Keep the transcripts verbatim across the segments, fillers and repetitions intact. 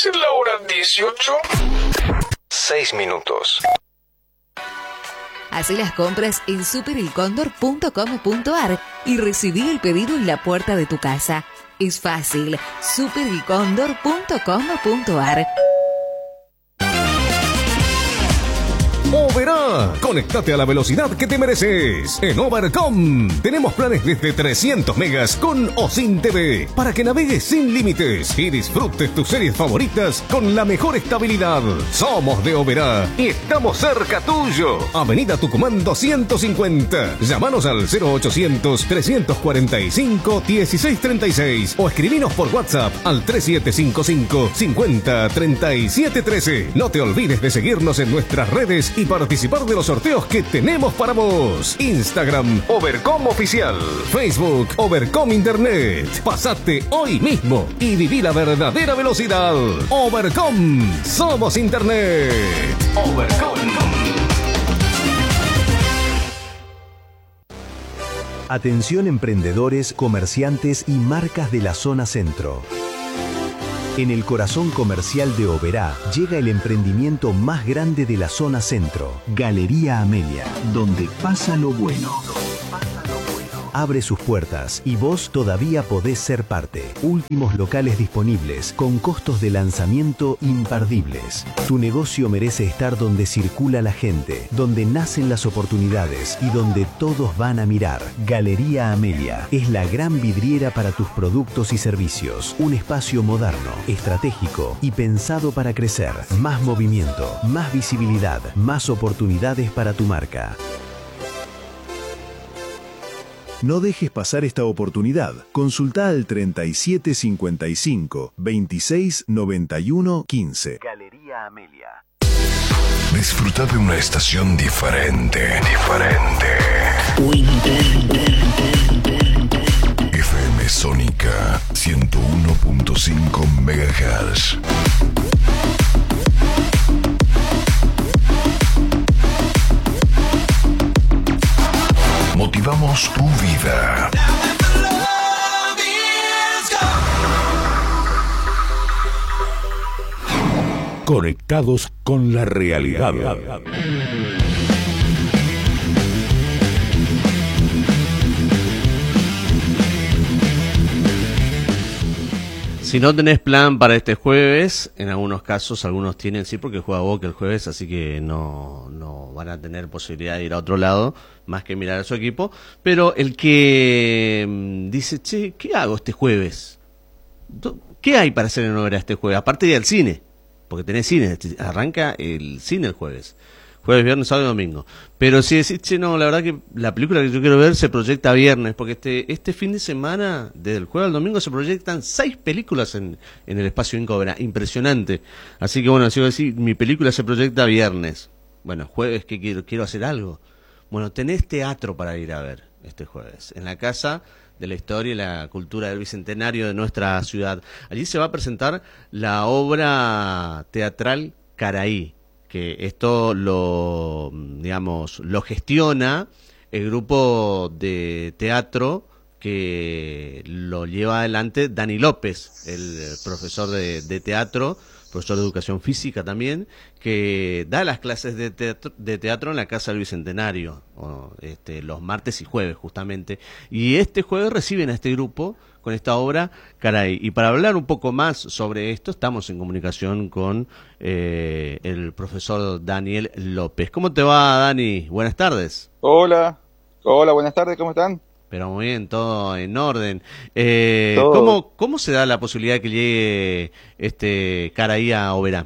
ser la hora dieciocho? Seis minutos. Hacé las compras en super el cóndor punto com punto a r y recibí el pedido en la puerta de tu casa. Es fácil. super el cóndor punto com punto a r. Oberá, conéctate a la velocidad que te mereces. En Overcom tenemos planes desde trescientos megas con o sin T V para que navegues sin límites y disfrutes tus series favoritas con la mejor estabilidad. Somos de Oberá y estamos cerca tuyo. Avenida Tucumán doscientos cincuenta. Llámanos al cero ochocientos, trescientos cuarenta y cinco, dieciséis treinta y seis o escribinos por WhatsApp al tres siete cinco cinco, cincuenta, treinta y siete trece. No te olvides de seguirnos en nuestras redes y participar de los sorteos que tenemos para vos. Instagram Overcom Oficial, Facebook Overcom Internet. Pasate hoy mismo y viví la verdadera velocidad. Overcom, somos Internet. Overcom. Atención emprendedores, comerciantes y marcas de la zona centro. En el corazón comercial de Oberá llega el emprendimiento más grande de la zona centro, Galería Amelia, donde pasa lo bueno. Abre sus puertas y vos todavía podés ser parte. Últimos locales disponibles con costos de lanzamiento imperdibles. Tu negocio merece estar donde circula la gente, donde nacen las oportunidades y donde todos van a mirar. Galería Amelia es la gran vidriera para tus productos y servicios. Un espacio moderno, estratégico y pensado para crecer. Más movimiento, más visibilidad, más oportunidades para tu marca. No dejes pasar esta oportunidad. Consulta al treinta y siete cincuenta y cinco, veintiséis noventa y uno quince. Galería Amelia. Disfruta de una estación diferente. Diferente. F M Sónica ciento uno punto cinco megahertz. Motivamos tu vida. Conectados con la realidad. Si no tenés plan para este jueves, en algunos casos, algunos tienen, sí, porque juega Boca el jueves, así que no, no van a tener posibilidad de ir a otro lado, más que mirar a su equipo. Pero el que mmm, dice, che, ¿qué hago este jueves? ¿Qué hay para hacer en Oberá este jueves? Aparte de ir al cine, porque tenés cine, arranca el cine el jueves. Jueves, viernes, sábado y domingo. Pero si decís, che, no, la verdad que la película que yo quiero ver se proyecta viernes, porque este este fin de semana, desde el jueves al domingo, se proyectan seis películas en, en el espacio Inca Oberá. Impresionante. Así que bueno, si voy a decir, mi película se proyecta viernes. Bueno, jueves, ¿qué quiero? Quiero hacer algo. Bueno, tenés teatro para ir a ver este jueves, en la Casa de la Historia y la Cultura del Bicentenario de nuestra ciudad. Allí se va a presentar la obra teatral Caraí, que esto lo, digamos, lo gestiona el grupo de teatro que lo lleva adelante Dani López, el profesor de, de teatro, profesor de educación física también, que da las clases de teatro, de teatro en la Casa del Bicentenario, o, este, los martes y jueves justamente. Y este jueves reciben a este grupo con esta obra Caray. Y para hablar un poco más sobre esto, estamos en comunicación con eh, el profesor Daniel López. ¿Cómo te va, Dani? Buenas tardes. Hola, hola, buenas tardes, ¿cómo están? Pero muy bien, todo en orden. Eh, Todo. ¿cómo, ¿Cómo se da la posibilidad de que llegue este Caray a Oberá?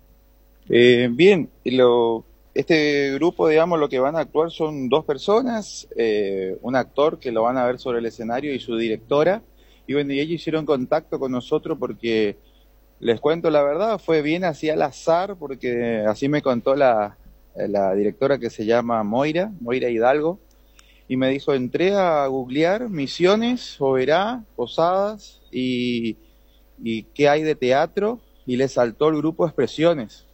Eh, bien, lo, este grupo, digamos, lo que van a actuar son dos personas, eh, un actor que lo van a ver sobre el escenario y su directora. Y bueno, y ellos hicieron contacto con nosotros porque, les cuento la verdad, fue bien así al azar, porque así me contó la, la directora, que se llama Moira, Moira Hidalgo, y me dijo, entré a googlear Misiones, Oberá, Posadas, y, y qué hay de teatro, y le saltó el grupo Expresiones.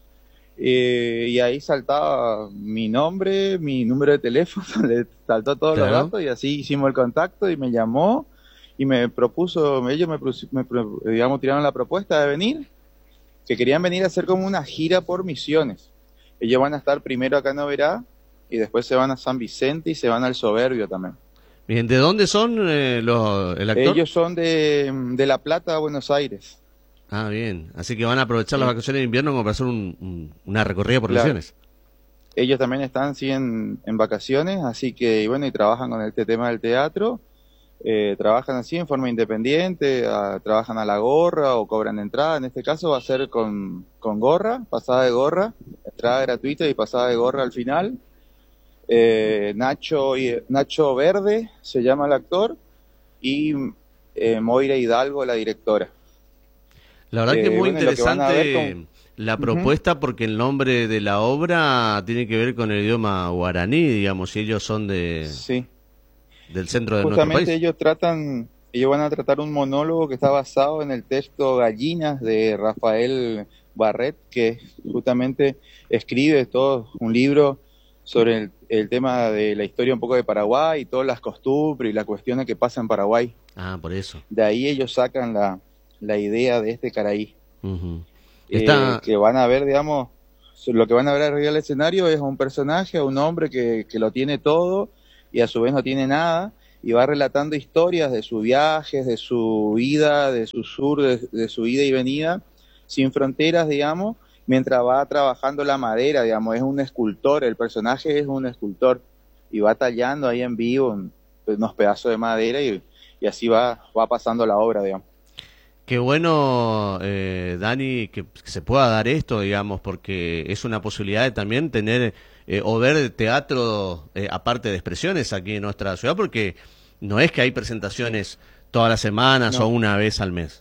Eh, y ahí saltaba mi nombre, mi número de teléfono, le saltó todos Claro. los datos, y así hicimos el contacto, y me llamó, y me propuso, ellos me, me digamos, tiraron la propuesta de venir, que querían venir a hacer como una gira por Misiones. Ellos van a estar primero acá en Oberá y después se van a San Vicente y se van al Soberbio también. Bien, ¿de dónde son eh, los, el actor? Ellos son de, de La Plata, Buenos Aires. Ah, bien. Así que van a aprovechar sí. las vacaciones de invierno como para hacer un, un, una recorrida por claro. Misiones. Ellos también están sí, en, en vacaciones, así que, y bueno, y trabajan con este tema del teatro. Eh, trabajan así en forma independiente, a, trabajan a la gorra o cobran entrada. En este caso va a ser con, con gorra, pasada de gorra, entrada gratuita y pasada de gorra al final. Eh, Nacho, y, Nacho Verde se llama el actor y eh, Moira Hidalgo la directora. La verdad eh, que es muy bueno, interesante con... la propuesta uh-huh. porque el nombre de la obra tiene que ver con el idioma guaraní, digamos, y ellos son de sí. del centro de Justamente nuestro país. ellos tratan, ellos van a tratar un monólogo que está basado en el texto Gallinas de Rafael Barret, que justamente escribe todo un libro sobre el, el tema de la historia un poco de Paraguay y todas las costumbres y las cuestiones que pasan en Paraguay. Ah, por eso. De ahí ellos sacan la, la idea de este caraí. Uh-huh. eh, Está... que van a ver, digamos, lo que van a ver arriba del escenario es a un personaje, a un hombre que, que lo tiene todo y a su vez no tiene nada, y va relatando historias de sus viajes, de su vida, de su sur, de, de su ida y venida, sin fronteras, digamos, mientras va trabajando la madera, digamos, es un escultor, el personaje es un escultor, y va tallando ahí en vivo unos pedazos de madera, y, y así va, va pasando la obra, digamos. Qué bueno, eh, Dani, que, que se pueda dar esto, digamos, porque es una posibilidad de también tener eh, o ver teatro eh, aparte de expresiones aquí en nuestra ciudad, porque no es que hay presentaciones todas las semanas no. o una vez al mes.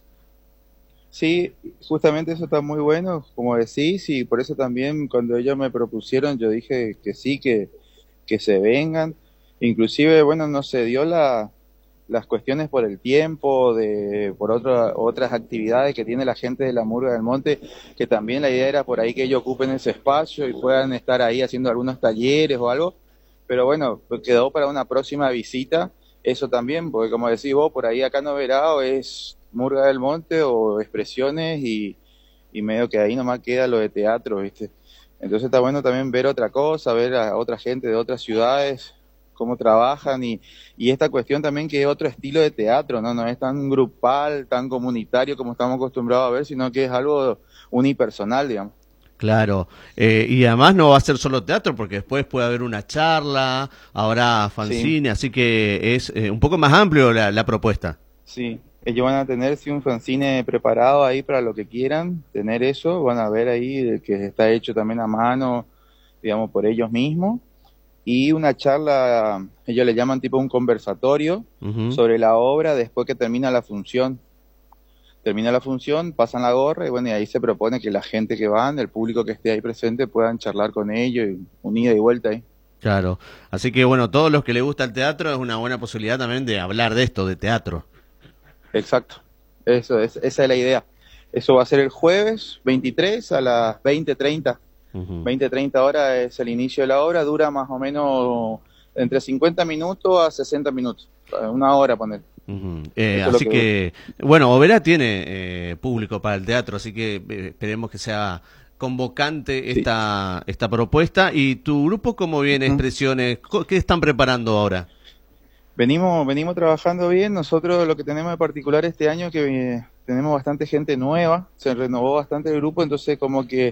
Sí, justamente eso está muy bueno, como decís, y por eso también cuando ellos me propusieron yo dije que sí, que, que se vengan. Inclusive, bueno, no se dio la, las cuestiones por el tiempo, de por otra, otras actividades que tiene la gente de la Murga del Monte, que también la idea era por ahí que ellos ocupen ese espacio y puedan estar ahí haciendo algunos talleres o algo, pero bueno, pues quedó para una próxima visita eso también, porque como decís vos, por ahí acá en Oberá es Murga del Monte o expresiones y, y medio que ahí nomás queda lo de teatro, ¿viste? Entonces está bueno también ver otra cosa, ver a otra gente de otras ciudades, cómo trabajan y, y esta cuestión también que es otro estilo de teatro, ¿no? No es tan grupal, tan comunitario como estamos acostumbrados a ver, sino que es algo unipersonal, digamos. Claro, eh, y además no va a ser solo teatro, porque después puede haber una charla, habrá fanzine, sí. Así que es eh, un poco más amplio la, la propuesta. Sí, ellos van a tener sí, un fanzine preparado ahí para lo que quieran, tener eso, van a ver ahí que está hecho también a mano, digamos, por ellos mismos, y una charla, ellos le llaman tipo un conversatorio uh-huh. sobre la obra después que termina la función. Termina la función, pasan la gorra y bueno, y ahí se propone que la gente que van, el público que esté ahí presente, puedan charlar con ellos, y un ida y vuelta ahí. Claro, así que bueno, todos los que les gusta el teatro es una buena posibilidad también de hablar de esto, de teatro. Exacto, eso es, esa es la idea. Eso va a ser el jueves veintitrés a las veinte treinta. Uh-huh. veinte treinta horas es el inicio de la obra, dura más o menos entre cincuenta minutos a sesenta minutos, una hora poner. Uh-huh. eh, así que, que bueno, Oberá tiene eh, público para el teatro, así que eh, esperemos que sea convocante esta sí. esta propuesta. ¿Y tu grupo cómo viene? Uh-huh. Expresiones, ¿qué están preparando ahora? Venimos venimos trabajando bien. Nosotros lo que tenemos de particular este año es que eh, tenemos bastante gente nueva, se renovó bastante el grupo, entonces como que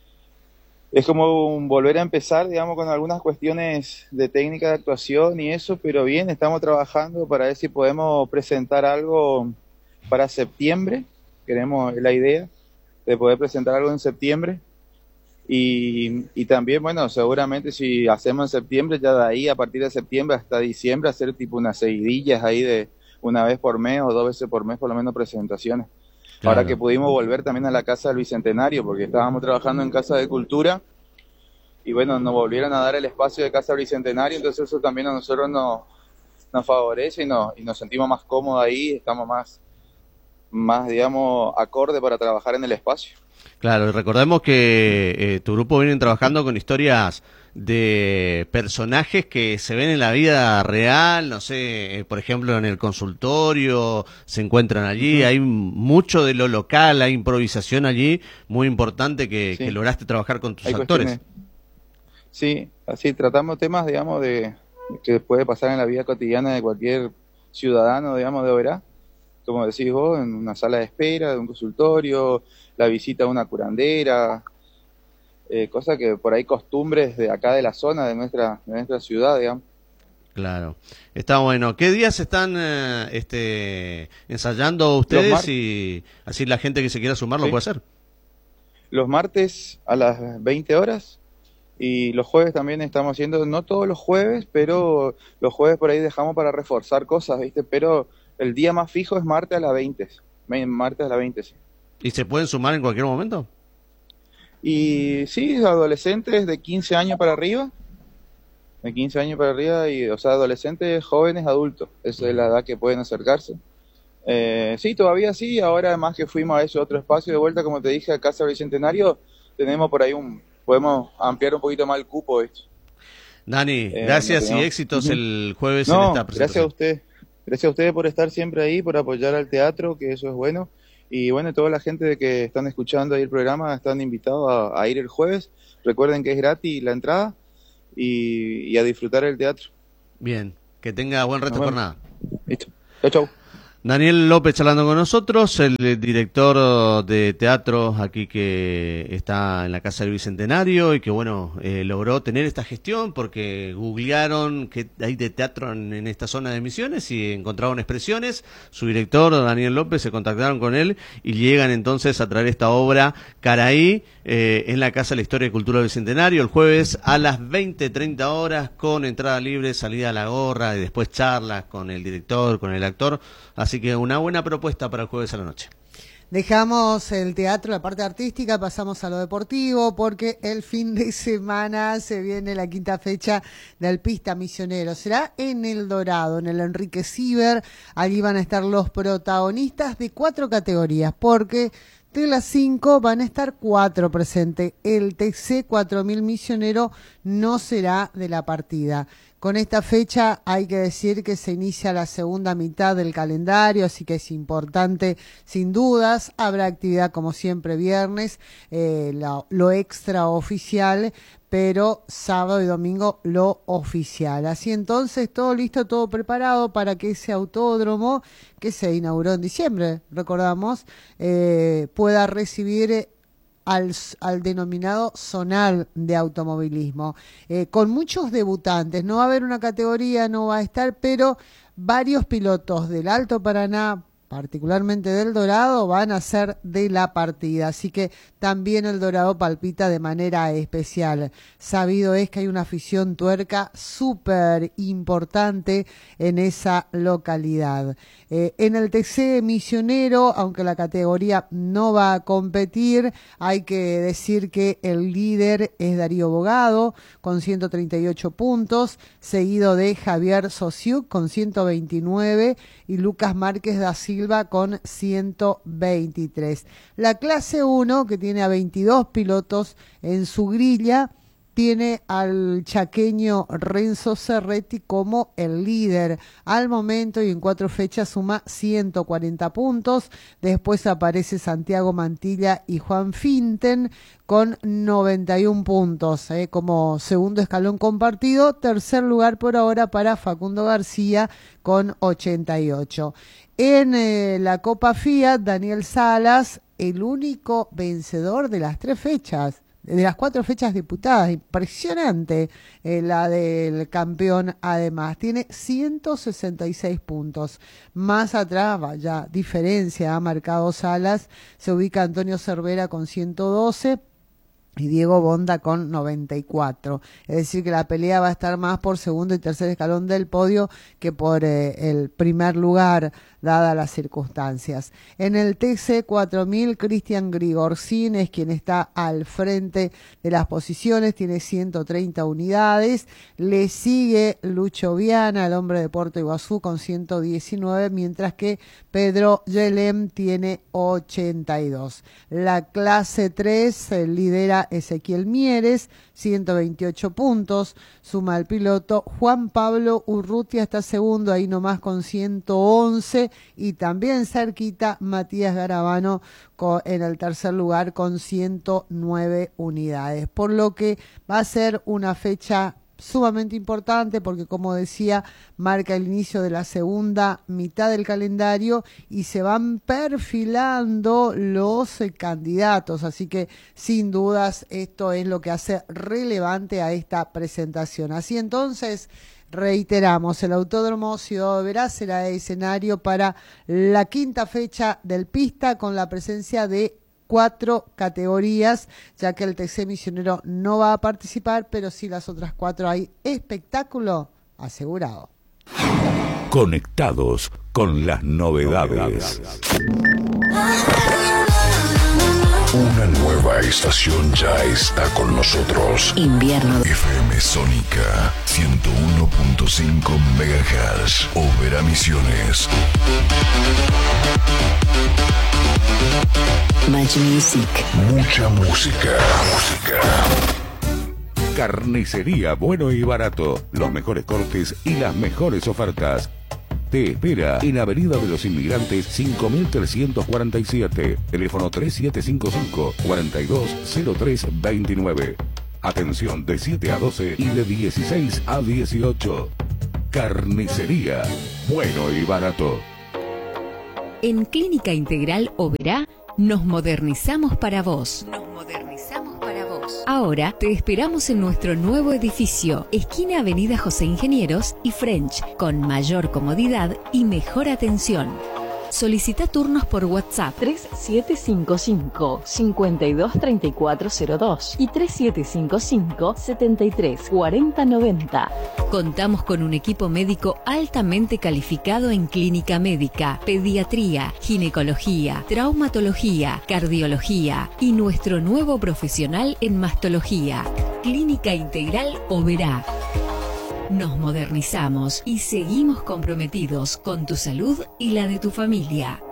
es como un volver a empezar, digamos, con algunas cuestiones de técnica de actuación y eso, pero bien, estamos trabajando para ver si podemos presentar algo para septiembre. Queremos la idea de poder presentar algo en septiembre. Y, y también, bueno, seguramente si hacemos en septiembre, ya de ahí, a partir de septiembre hasta diciembre, hacer tipo unas seguidillas ahí de una vez por mes o dos veces por mes, por lo menos presentaciones. Claro. Ahora que pudimos volver también a la Casa del Bicentenario, porque estábamos trabajando en Casa de Cultura, y bueno, nos volvieron a dar el espacio de Casa del Bicentenario, entonces eso también a nosotros nos, nos favorece y nos, y nos sentimos más cómodos ahí, estamos más, más, digamos, acorde para trabajar en el espacio. Claro, y recordemos que eh, tu grupo viene trabajando con historias de personajes que se ven en la vida real, no sé, eh, por ejemplo en el consultorio, se encuentran allí, uh-huh. Hay mucho de lo local, hay improvisación allí, muy importante que, sí. que lograste trabajar con tus hay actores. Cuestiones. Sí, así tratamos temas, digamos, de que puede pasar en la vida cotidiana de cualquier ciudadano, digamos, de Oberá, como decís vos, en una sala de espera, de un consultorio, la visita a una curandera, eh, cosas que por ahí costumbres de acá de la zona, de nuestra, de nuestra ciudad, digamos. Claro, está bueno. ¿Qué días están eh, este, ensayando ustedes y así la gente que se quiera sumar lo sí. puede hacer? Los martes a las veinte horas y los jueves también estamos haciendo, no todos los jueves, pero los jueves por ahí dejamos para reforzar cosas, ¿viste? Pero el día más fijo es martes a las veinte, martes a las veinte, sí. ¿Y se pueden sumar en cualquier momento? Y sí, adolescentes de quince años para arriba, de quince años para arriba, y, o sea, adolescentes, jóvenes, adultos, esa es la edad que pueden acercarse. Eh, sí, todavía sí, ahora además que fuimos a ese otro espacio de vuelta, como te dije, a Casa Bicentenario, tenemos por ahí un, podemos ampliar un poquito más el cupo, ¿viste? Dani, eh, gracias y éxitos uh-huh. el jueves no, en esta presentación. Gracias a usted, gracias a ustedes por estar siempre ahí, por apoyar al teatro, que eso es bueno. Y bueno, toda la gente que están escuchando ahí el programa están invitados a, a ir el jueves. Recuerden que es gratis la entrada y, y a disfrutar el teatro. Bien, que tenga buen resto de jornada. Listo. Chau, chau. Daniel López charlando con nosotros, el director de teatro aquí que está en la Casa del Bicentenario y que bueno, eh, logró tener esta gestión porque googlearon que hay de teatro en, en esta zona de Misiones y encontraron expresiones. Su director, Daniel López, se contactaron con él y llegan entonces a traer esta obra Caraí eh, en la Casa de la Historia y Cultura del Bicentenario el jueves a las veinte treinta horas con entrada libre, salida a la gorra y después charlas con el director, con el actor. Así que una buena propuesta para el jueves a la noche. Dejamos el teatro, la parte artística, pasamos a lo deportivo, porque el fin de semana se viene la quinta fecha del Pista Misionero. Será en El Dorado, en el Enrique Ciber. Allí van a estar los protagonistas de cuatro categorías, porque de las cinco van a estar cuatro presentes. El T C cuatro mil Misionero no será de la partida. Con esta fecha hay que decir que se inicia la segunda mitad del calendario, así que es importante, sin dudas. Habrá actividad como siempre viernes, eh, lo, lo extraoficial, pero sábado y domingo lo oficial. Así entonces, todo listo, todo preparado para que ese autódromo que se inauguró en diciembre, recordamos, eh, pueda recibir Al, al denominado zonal de automovilismo, eh, con muchos debutantes. No va a haber una categoría, no va a estar, pero varios pilotos del Alto Paraná, particularmente del Dorado, van a ser de la partida, así que también el Dorado palpita de manera especial. Sabido es que hay una afición tuerca súper importante en esa localidad. Eh, en el T C Misionero, aunque la categoría no va a competir, hay que decir que el líder es Darío Bogado con ciento treinta y ocho puntos, seguido de Javier Sosiuk con ciento veintinueve y Lucas Márquez da Silva con ciento veintitrés. La clase uno, que tiene a veintidós pilotos en su grilla, tiene al chaqueño Renzo Cerretti como el líder al momento y en cuatro fechas suma ciento cuarenta puntos. Después aparece Santiago Mantilla y Juan Finten con noventa y uno puntos eh, como segundo escalón compartido. Tercer lugar por ahora para Facundo García con ochenta y ocho. En eh, la Copa Fiat, Daniel Salas, el único vencedor de las tres fechas. De las cuatro fechas disputadas, impresionante eh, la del campeón. Además tiene ciento sesenta y seis puntos. Más atrás, vaya diferencia ha marcado Salas, se ubica Antonio Cervera con ciento doce y Diego Bonda con noventa y cuatro. Es decir, que la pelea va a estar más por segundo y tercer escalón del podio que por eh, el primer lugar, dadas las circunstancias. En el T C cuatro mil, Cristian Grigorcín es quien está al frente de las posiciones, tiene ciento treinta unidades. Le sigue Lucho Viana, el hombre de Puerto Iguazú, con ciento diecinueve, mientras que Pedro Yelem tiene ochenta y dos. La clase tres eh, lidera Ezequiel Mieres, ciento veintiocho puntos, suma el piloto. Juan Pablo Urrutia está segundo, ahí nomás con ciento once, y también cerquita Matías Garabano con, en el tercer lugar con ciento nueve unidades, por lo que va a ser una fecha sumamente importante porque, como decía, marca el inicio de la segunda mitad del calendario y se van perfilando los eh, candidatos, así que sin dudas esto es lo que hace relevante a esta presentación. Así entonces, reiteramos, el Autódromo Ciudad Oberá será escenario para la quinta fecha del Pista, con la presencia de cuatro categorías, ya que el T C Misionero no va a participar, pero sí las otras cuatro. Hay espectáculo asegurado. Conectados con las novedades. Una nueva estación ya está con nosotros. Invierno. F M Sónica ciento uno punto cinco megahertz. Oberá Misiones. Much music. Mucha música. Música. Carnicería Bueno y Barato. Los mejores cortes y las mejores ofertas. Te espera en Avenida de los Inmigrantes cinco mil trescientos cuarenta y siete. Teléfono tres siete cinco cinco, cuatro dos cero tres dos nueve. Atención de siete a doce y de dieciséis a dieciocho. Carnicería Bueno y Barato. En Clínica Integral Oberá nos modernizamos para vos. Nos modernizamos para vos. Ahora te esperamos en nuestro nuevo edificio, esquina Avenida José Ingenieros y French, con mayor comodidad y mejor atención. Solicita turnos por WhatsApp tres siete cinco cinco, cinco dos tres cuatro cero dos y tres siete cinco cinco, siete tres cuatro cero nueve cero. Contamos con un equipo médico altamente calificado en clínica médica, pediatría, ginecología, traumatología, cardiología y nuestro nuevo profesional en mastología. Clínica Integral Oberá. Nos modernizamos y seguimos comprometidos con tu salud y la de tu familia.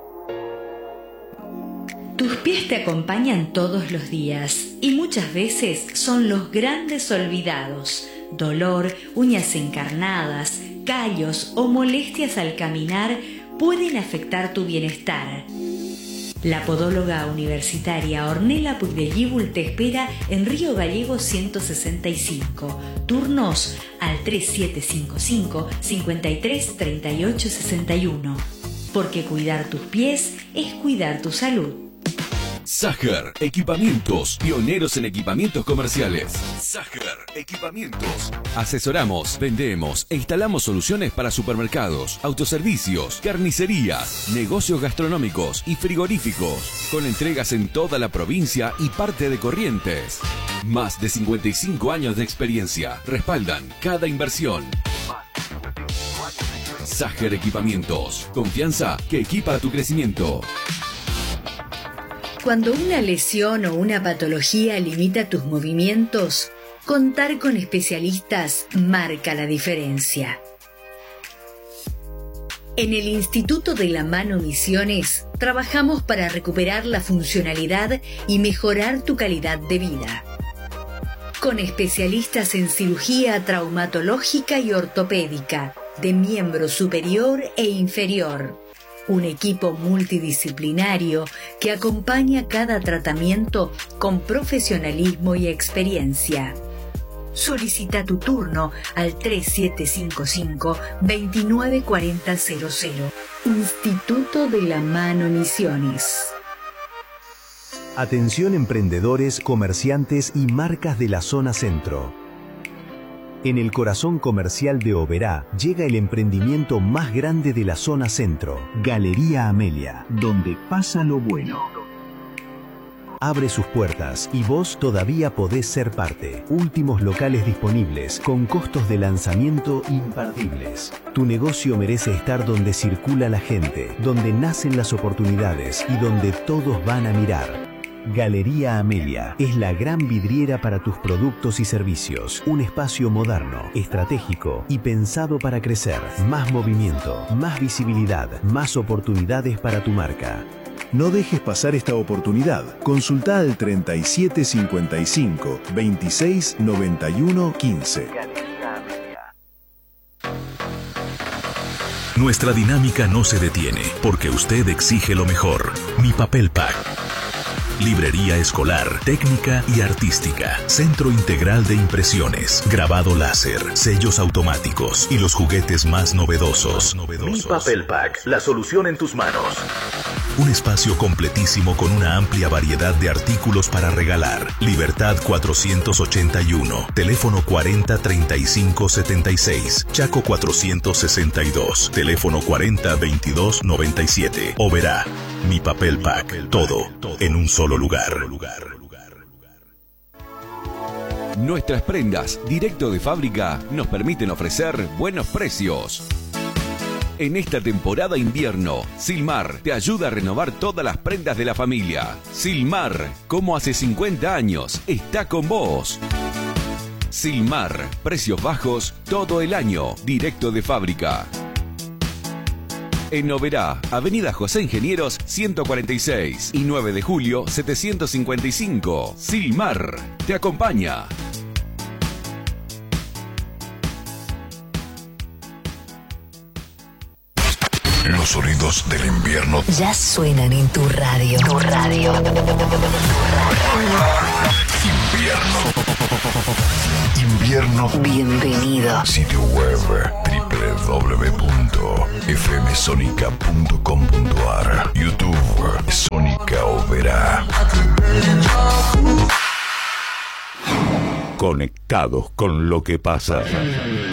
Tus pies te acompañan todos los días y muchas veces son los grandes olvidados. Dolor, uñas encarnadas, callos o molestias al caminar pueden afectar tu bienestar. La podóloga universitaria Ornella Puigdellíbul te espera en Río Gallegos ciento sesenta y cinco. Turnos al tres siete cinco cinco, cinco tres tres ocho seis uno. Porque cuidar tus pies es cuidar tu salud. Sager Equipamientos, pioneros en equipamientos comerciales. Sager Equipamientos. Asesoramos, vendemos e instalamos soluciones para supermercados, autoservicios, carnicerías, negocios gastronómicos y frigoríficos, con entregas en toda la provincia y parte de Corrientes. Más de cincuenta y cinco años de experiencia respaldan cada inversión. Sager Equipamientos, confianza que equipa tu crecimiento. Cuando una lesión o una patología limita tus movimientos, contar con especialistas marca la diferencia. En el Instituto de la Mano Misiones trabajamos para recuperar la funcionalidad y mejorar tu calidad de vida. Con especialistas en cirugía traumatológica y ortopédica, de miembro superior e inferior. Un equipo multidisciplinario que acompaña cada tratamiento con profesionalismo y experiencia. Solicita tu turno al tres siete cinco cinco, dos nueve cuatro cero cero cero. Instituto de la Mano Misiones. Atención emprendedores, comerciantes y marcas de la zona centro. En el corazón comercial de Oberá llega el emprendimiento más grande de la zona centro, Galería Amelia, donde pasa lo bueno. abre sus puertas y vos todavía podés ser parte. Últimos locales disponibles con costos de lanzamiento imperdibles. Tu negocio merece estar donde circula la gente, donde nacen las oportunidades y donde todos van a mirar. Galería Amelia es la gran vidriera para tus productos y servicios. Un espacio moderno, estratégico y pensado para crecer. Más movimiento, más visibilidad, más oportunidades para tu marca. No dejes pasar esta oportunidad. Consulta al treinta y siete cincuenta y cinco, veintiséis noventa y uno quince. Nuestra dinámica no se detiene porque usted exige lo mejor. Mi Papel Pack. Librería escolar, técnica y artística. Centro integral de impresiones, grabado láser, sellos automáticos y los juguetes más novedosos. Mi Papel Pack, la solución en tus manos. Un espacio completísimo con una amplia variedad de artículos para regalar. Libertad cuatrocientos ochenta y uno, teléfono cuarenta treinta y cinco setenta y seis, Chaco cuatrocientos sesenta y dos, teléfono cuarenta veintidós noventa y siete. O verá, Mi Papel Pack, todo en un solo lugar. Nuestras prendas directo de fábrica nos permiten ofrecer buenos precios. En esta temporada invierno, Silmar te ayuda a renovar todas las prendas de la familia. Silmar, como hace cincuenta años, está con vos. Silmar, precios bajos todo el año, directo de fábrica. En Oberá, Avenida José Ingenieros ciento cuarenta y seis y nueve de julio setecientos cincuenta y cinco. Silmar te acompaña. Los sonidos del invierno ya suenan en tu radio. Tu radio. Invierno. Invierno. Bienvenido. Sitio web doble u doble u doble u punto f m sonica punto com punto a r. YouTube Sónica Oberá. Conectados con lo que pasa.